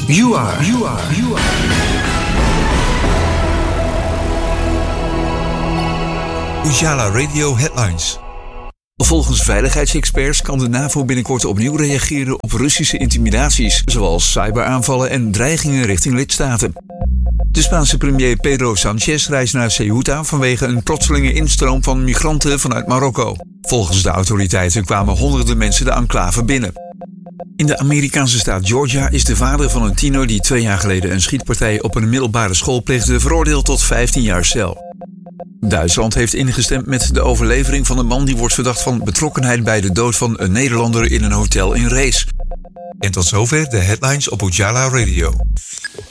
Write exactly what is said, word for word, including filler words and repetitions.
You are, you are, you are. Ujala Radio Headlines. Volgens veiligheidsexperts kan de NAVO binnenkort opnieuw reageren op Russische intimidaties, zoals cyberaanvallen en dreigingen richting lidstaten. De Spaanse premier Pedro Sánchez reist naar Ceuta vanwege een plotselinge instroom van migranten vanuit Marokko. Volgens de autoriteiten kwamen honderden mensen de enclave binnen. In de Amerikaanse staat Georgia is de vader van een tiener die twee jaar geleden een schietpartij op een middelbare school pleegde veroordeeld tot vijftien jaar cel. Duitsland heeft ingestemd met de overlevering van een man die wordt verdacht van betrokkenheid bij de dood van een Nederlander in een hotel in Rees. En tot zover de headlines op Ujala Radio.